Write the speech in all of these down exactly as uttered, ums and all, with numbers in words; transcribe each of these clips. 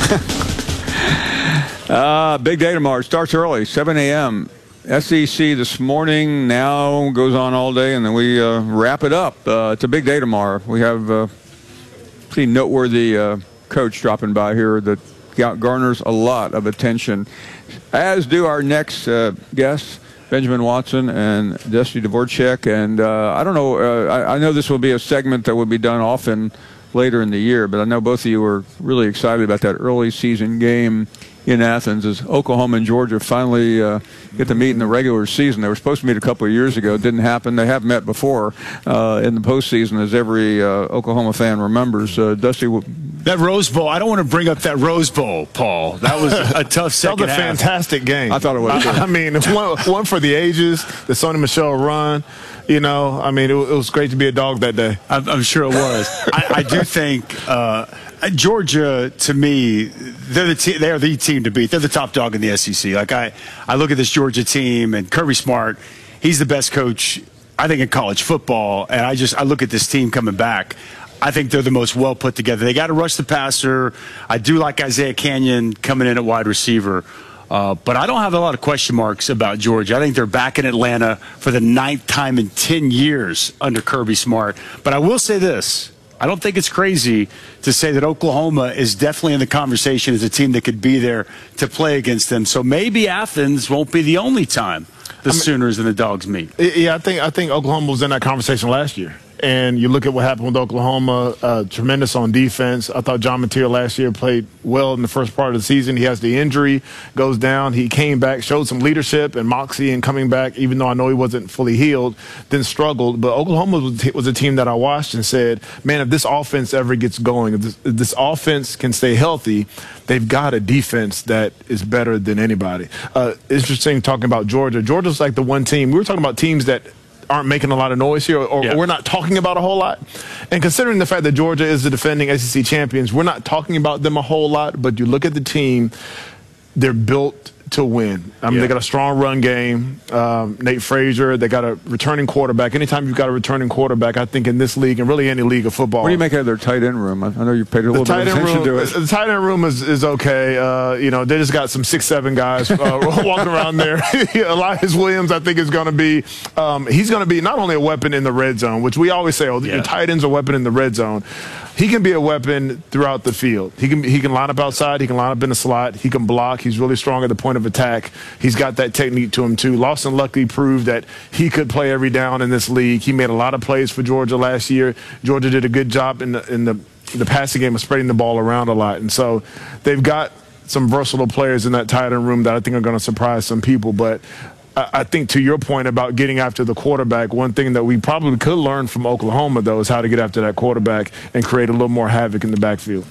uh, big day tomorrow. Starts early, seven A M S E C this morning, now goes on all day, and then we uh, wrap it up. Uh, it's a big day tomorrow. We have a uh, pretty noteworthy uh, coach dropping by here that garners a lot of attention, as do our next uh, guests, Benjamin Watson and Dusty Dvorak. And uh, I don't know, uh, I, I know this will be a segment that will be done often later in the year, but I know both of you were really excited about that early season game in Athens as Oklahoma and Georgia finally uh, get to meet in the regular season. They were supposed to meet a couple of years ago. It didn't happen. They have met before uh, in the postseason, as every uh, Oklahoma fan remembers. Uh, Dusty, that Rose Bowl, I don't want to bring up that Rose Bowl, Paul. That was a tough second That was a half. fantastic game. I thought it was. I, I mean, one, one for the ages, the Sony Michel run. You know, I mean, it, it was great to be a dog that day. I'm, I'm sure it was. I, I do think uh, Georgia, to me, they're the te- they are the team to beat. They're the top dog in the S E C. Like I, I look at this Georgia team and Kirby Smart. He's the best coach, I think, in college football. And I just I look at this team coming back. I think they're the most well put together. They got to rush the passer. I do like Isaiah Canyon coming in at wide receiver. Uh, but I don't have a lot of question marks about Georgia. I think they're back in Atlanta for the ninth time in ten years under Kirby Smart. But I will say this. I don't think it's crazy to say that Oklahoma is definitely in the conversation as a team that could be there to play against them. So maybe Athens won't be the only time the I mean, Sooners and the Dogs meet. Yeah, I think I think Oklahoma was in that conversation last year. And you look at what happened with Oklahoma, uh, tremendous on defense. I thought John Mateer last year played well in the first part of the season. He has the injury, goes down. He came back, showed some leadership and moxie in coming back, even though I know he wasn't fully healed, then struggled. But Oklahoma was, was a team that I watched and said, man, if this offense ever gets going, if this, if this offense can stay healthy, they've got a defense that is better than anybody. Uh, interesting talking about Georgia. Georgia's like the one team. We were talking about teams that aren't making a lot of noise here, or yeah. we're not talking about a whole lot. And considering the fact that Georgia is the defending S E C champions, we're not talking about them a whole lot, but you look at the team, they're built to win. I mean, yeah. they got a strong run game. Um, Nate Frazier, they got a returning quarterback. Anytime you've got a returning quarterback, I think in this league and really any league of football. What do you make of their tight end room? I know you paid a little bit of attention room, to it. The tight end room is, is okay. Uh, you know, they just got some six, seven guys uh, walking around there. Elias Williams, I think, is going to be um, he's going to be not only a weapon in the red zone, which we always say, oh, yeah. your tight end's a weapon in the red zone. He can be a weapon throughout the field. He can he can line up outside. He can line up in the slot. He can block. He's really strong at the point of attack. He's got that technique to him, too. Lawson Luckley proved that he could play every down in this league. He made a lot of plays for Georgia last year. Georgia did a good job in the, in the, the passing game of spreading the ball around a lot. And so they've got some versatile players in that tight end room that I think are going to surprise some people. But I think to your point about getting after the quarterback, one thing that we probably could learn from Oklahoma, though, is how to get after that quarterback and create a little more havoc in the backfield.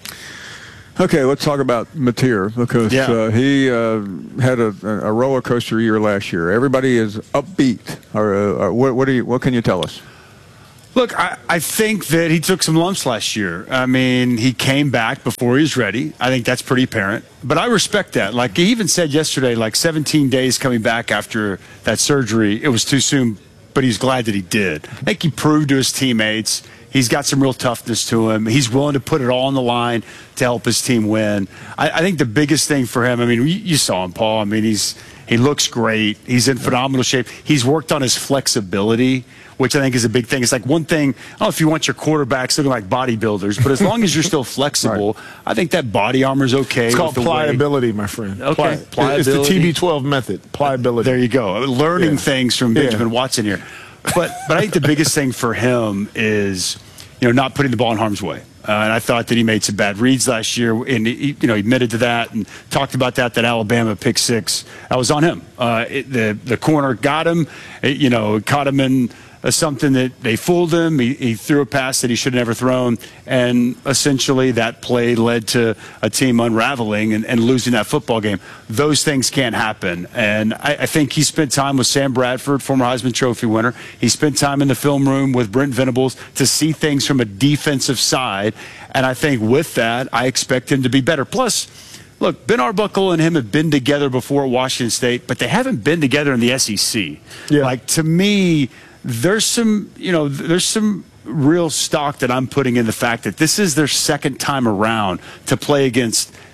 Okay, let's talk about Mateer, because yeah. uh, he uh, had a, a roller coaster year last year. Everybody is upbeat. Or, uh, or what, what, do you, what can you tell us? Look, I, I think that he took some lumps last year. I mean, he came back before he was ready. I think that's pretty apparent. But I respect that. Like, he even said yesterday, like seventeen days coming back after that surgery, it was too soon, but he's glad that he did. I think he proved to his teammates he's got some real toughness to him. He's willing to put it all on the line to help his team win. I, I think the biggest thing for him, I mean, you, you saw him, Paul. I mean, he's he looks great. He's in phenomenal shape. He's worked on his flexibility, which I think is a big thing. It's like one thing, I don't know if you want your quarterbacks looking like bodybuilders, but as long as you're still flexible, right. I think that body armor is okay. It's called pliability, way. my friend. Okay. Pli pliability. It's the T B twelve method, pliability. There you go. Learning yeah. things from Benjamin yeah. Watson here. But, but I think the biggest thing for him is, you know, not putting the ball in harm's way. Uh, and I thought that he made some bad reads last year, and he, you know, he admitted to that and talked about that. That Alabama pick six, that was on him. Uh, it, the the corner got him, it, you know, caught him in uh, something that they fooled him. He, he threw a pass that he should have never thrown, and essentially that play led to a team unraveling and, and losing that football game. Those things can't happen, and I, I think he spent time with Sam Bradford, former Heisman Trophy winner. He spent time in the film room with Brent Venables to see things from a defensive side, and I think with that, I expect him to be better. Plus, look, Ben Arbuckle and him have been together before at Washington State, but they haven't been together in the S E C. Yeah. Like, to me, there's some, you know, there's some real stock that I'm putting in the fact that this is their second time around to play against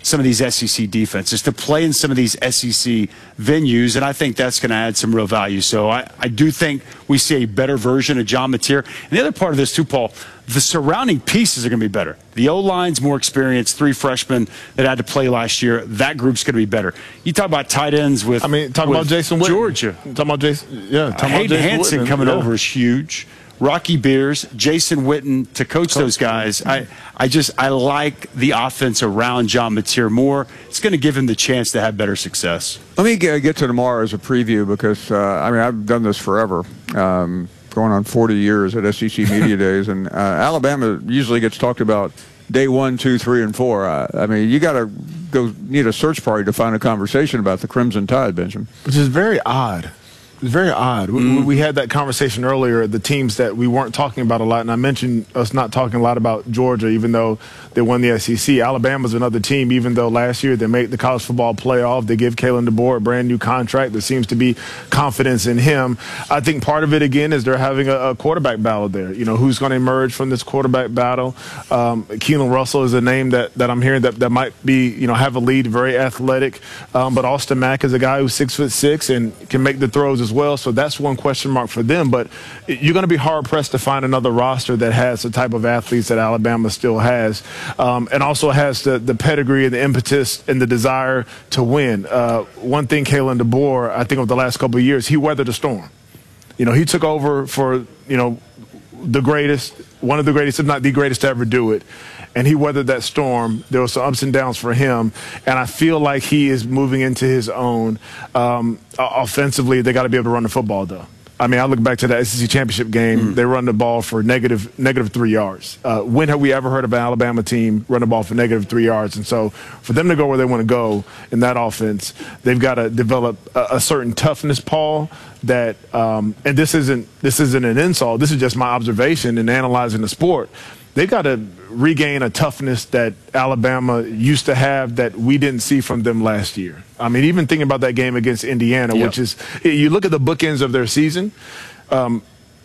some of these S E C defenses, to play in some of these S E C venues, and I think that's going to add some real value. So I, I do think we see a better version of John Mateer. And the other part of this too, Paul, the surrounding pieces are going to be better. The O-line's more experienced, three freshmen that had to play last year. That group's going to be better. You talk about tight ends with I mean, talking about Jason Witten. Georgia. Talking about Jason, yeah. Talking uh, Hayden about Jason Hansen Witten. coming yeah. over is huge. Rocky Beers, Jason Witten to coach those guys. I, I just I like the offense around John Mateer more. It's going to give him the chance to have better success. Let me get, get to tomorrow as a preview because, uh, I mean, I've done this forever, um, going on forty years at S E C Media Days, and uh, Alabama usually gets talked about day one, two, three, and four. Uh, I mean, you got to go need a search party to find a conversation about the Crimson Tide, Benjamin. Which is very odd. It's very odd. We, Mm. we had that conversation earlier, the teams that we weren't talking about a lot, and I mentioned us not talking a lot about Georgia, even though they won the S E C. Alabama's another team, even though last year they made the college football playoff. They give Kalen DeBoer a brand new contract. There seems to be confidence in him. I think part of it, again, is they're having a, a quarterback battle there. You know, who's going to emerge from this quarterback battle? Um, Keelan Russell is a name that, that I'm hearing that, that might be, you know, have a lead, very athletic. Um, but Austin Mack is a guy who's six foot six and can make the throws as well. So that's one question mark for them. But you're going to be hard-pressed to find another roster that has the type of athletes that Alabama still has, um, and also has the, the pedigree and the impetus and the desire to win. Uh, one thing, Kalen DeBoer, I think over the last couple of years, he weathered a storm. You know, he took over for, you know, the greatest, one of the greatest, if not the greatest to ever do it. And he weathered that storm. There were some ups and downs for him. And I feel like he is moving into his own. Um, offensively, they got to be able to run the football, though. I mean, I look back to that S E C championship game. Mm. They run the ball for negative, negative three yards. Uh, when have we ever heard of an Alabama team run the ball for negative three yards? And so for them to go where they want to go in that offense, they've got to develop a, a certain toughness, Paul, that um, – and this isn't, this isn't an insult. This is just my observation in analyzing the sport. They've got to regain a toughness that Alabama used to have that we didn't see from them last year. I mean, even thinking about that game against Indiana, yep. which is, you look at the bookends of their season, um,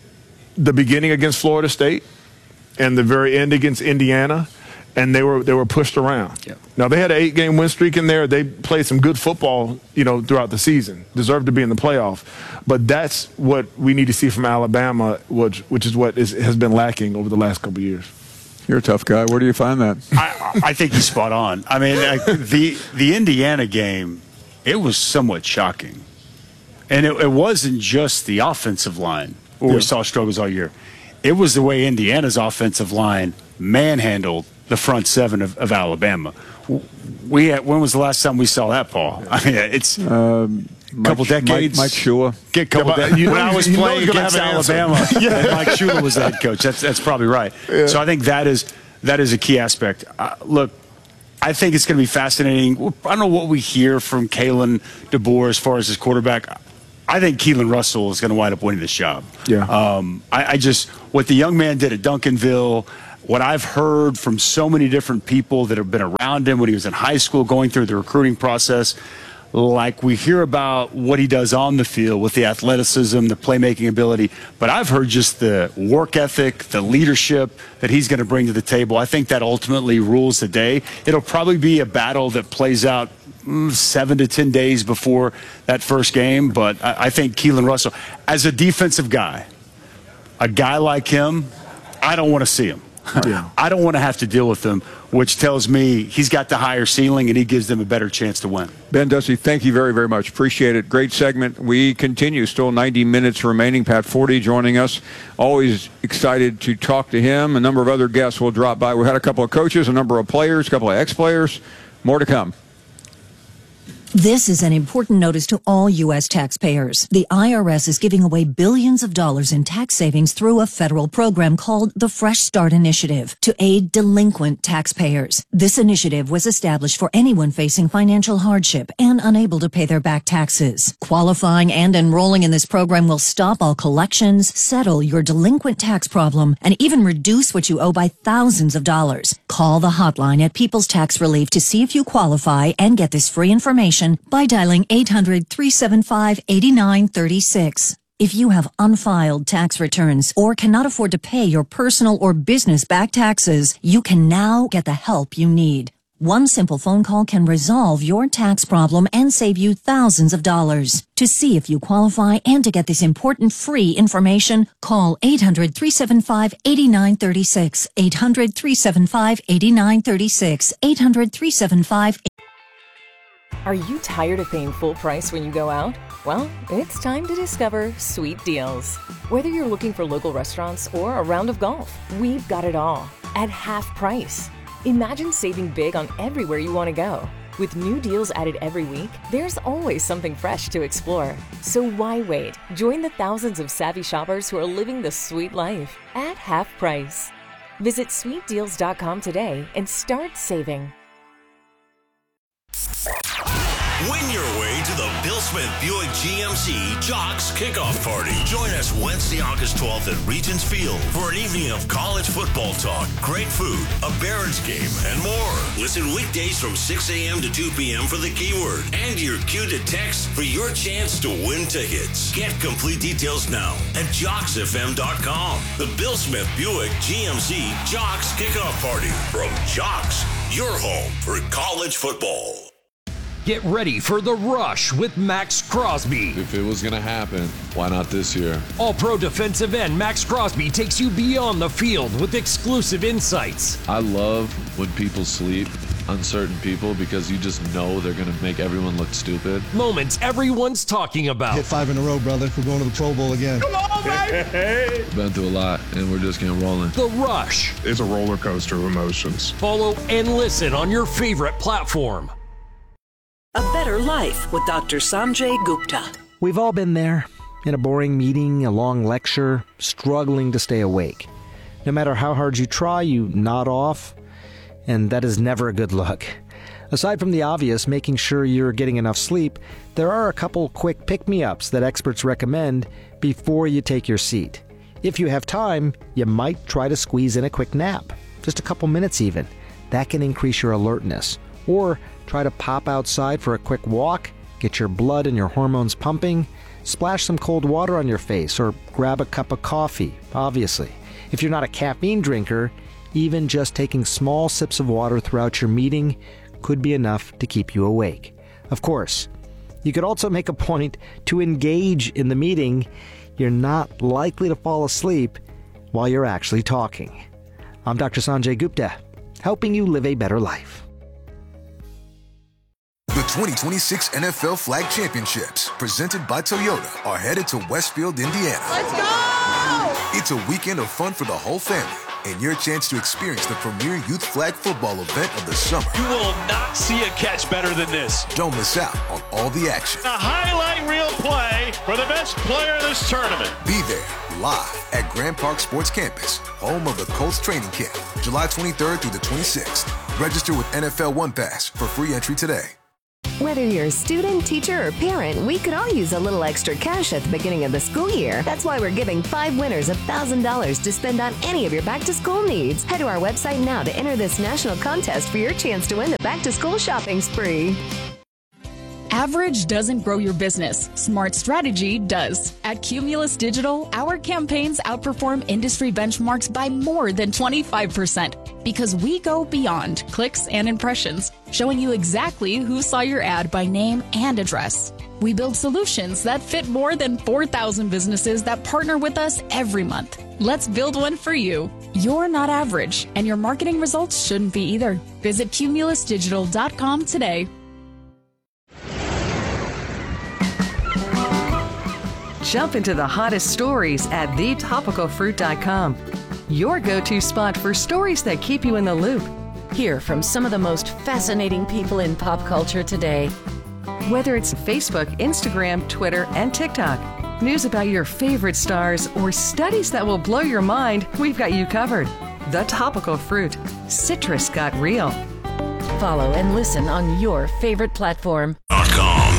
the beginning against Florida State and the very end against Indiana, and they were they were pushed around. Yep. Now, they had an eight-game win streak in there. They played some good football, you know, throughout the season, deserved to be in the playoff. But that's what we need to see from Alabama, which, which is what is, has been lacking over the last couple of years. You're a tough guy. Where do you find that? I, I think he's spot on. I mean, I, the the Indiana game, it was somewhat shocking. And it, it wasn't just the offensive line where yeah. we saw struggles all year. It was the way Indiana's offensive line manhandled the front seven of, of Alabama. We had, when was the last time we saw that, Paul? I mean, it's um, a couple Mike, decades. Mike, Mike Shula. Get couple yeah, de- you when know, I was you playing against Alabama, yeah. and Mike Shula was the head coach. That's that's probably right. Yeah. So I think that is that is a key aspect. Uh, look, I think it's going to be fascinating. I don't know what we hear from Kalen DeBoer as far as his quarterback. I think Keelan Russell is going to wind up winning this job. Yeah. Um, I, I just what the young man did at Duncanville. What I've heard from so many different people that have been around him when he was in high school, going through the recruiting process, like we hear about what he does on the field with the athleticism, the playmaking ability, but I've heard just the work ethic, the leadership that he's going to bring to the table. I think that ultimately rules the day. It'll probably be a battle that plays out mm, seven to ten days before that first game, but I, I think Keelan Russell, as a defensive guy, a guy like him, I don't want to see him. Yeah. I don't want to have to deal with them, which tells me he's got the higher ceiling and he gives them a better chance to win. Ben Dusty, thank you very, very much. Appreciate it. Great segment. We continue. Still ninety minutes remaining. Pat Forty joining us. Always excited to talk to him. A number of other guests will drop by. We had a couple of coaches, a number of players, a couple of ex-players. More to come. This is an important notice to all U S taxpayers. The I R S is giving away billions of dollars in tax savings through a federal program called the Fresh Start Initiative to aid delinquent taxpayers. This initiative was established for anyone facing financial hardship and unable to pay their back taxes. Qualifying and enrolling in this program will stop all collections, settle your delinquent tax problem, and even reduce what you owe by thousands of dollars. Call the hotline at People's Tax Relief to see if you qualify and get this free information by dialing eight hundred, three seven five, eight nine three six. If you have unfiled tax returns or cannot afford to pay your personal or business back taxes, you can now get the help you need. One simple phone call can resolve your tax problem and save you thousands of dollars. To see if you qualify and to get this important free information, call eight hundred, three seven five, eight nine three six, eight hundred, three seven five, eight nine three six, eight hundred, three seven five. Are you tired of paying full price when you go out? Well, it's time to discover Sweet Deals. Whether you're looking for local restaurants or a round of golf, we've got it all at half price. Imagine saving big on everywhere you want to go. With new deals added every week, there's always something fresh to explore. So why wait? Join the thousands of savvy shoppers who are living the sweet life at half price. Visit sweet deals dot com today and start saving. Win your way to the Bill Smith Buick G M C Jocks Kickoff Party. Join us Wednesday, August twelfth at Regents Field for an evening of college football talk, great food, a Barons game, and more. Listen weekdays from six a.m. to two p.m. for the keyword and your cue to text for your chance to win tickets. Get complete details now at jocks f m dot com. The Bill Smith Buick G M C Jocks Kickoff Party from Jocks, your home for college football. Get ready for The Rush with Max Crosby. If it was going to happen, why not this year? All-pro defensive end Max Crosby takes you beyond the field with exclusive insights. I love when people sleep on certain people because you just know they're going to make everyone look stupid. Moments everyone's talking about. Hit five in a row, brother. We're going to the Pro Bowl again. Come on, baby! Been through a lot, and we're just getting rolling. The Rush. It's a roller coaster of emotions. Follow and listen on your favorite platform. A Better Life with Doctor Sanjay Gupta. We've all been there, in a boring meeting, a long lecture, struggling to stay awake. No matter how hard you try, you nod off, and that is never a good look. Aside from the obvious, making sure you're getting enough sleep, there are a couple quick pick-me-ups that experts recommend before you take your seat. If you have time, you might try to squeeze in a quick nap, just a couple minutes even. That can increase your alertness. Or try to pop outside for a quick walk, get your blood and your hormones pumping, splash some cold water on your face, or grab a cup of coffee, obviously. If you're not a caffeine drinker, even just taking small sips of water throughout your meeting could be enough to keep you awake. Of course, you could also make a point to engage in the meeting. You're not likely to fall asleep while you're actually talking. I'm Doctor Sanjay Gupta, helping you live a better life. The twenty twenty-six N F L Flag Championships, presented by Toyota, are headed to Westfield, Indiana. Let's go! It's a weekend of fun for the whole family and your chance to experience the premier youth flag football event of the summer. You will not see a catch better than this. Don't miss out on all the action. A highlight reel play for the best player of this tournament. Be there live at Grand Park Sports Campus, home of the Colts training camp, July twenty-third through the twenty-sixth. Register with N F L One Pass for free entry today. Whether you're a student, teacher, or parent, we could all use a little extra cash at the beginning of the school year. That's why we're giving five winners one thousand dollars to spend on any of your back-to-school needs. Head to our website now to enter this national contest for your chance to win the back-to-school shopping spree. Average doesn't grow your business. Smart strategy does. At Cumulus Digital, our campaigns outperform industry benchmarks by more than twenty-five percent because we go beyond clicks and impressions, showing you exactly who saw your ad by name and address. We build solutions that fit more than four thousand businesses that partner with us every month. Let's build one for you. You're not average, and your marketing results shouldn't be either. Visit cumulus digital dot com today. Jump into the hottest stories at the topical fruit dot com. Your go-to spot for stories that keep you in the loop. Hear from some of the most fascinating people in pop culture today. Whether it's Facebook, Instagram, Twitter, and TikTok, news about your favorite stars, or studies that will blow your mind, we've got you covered. The Topical Fruit. Citrus got real. Follow and listen on your favorite platform.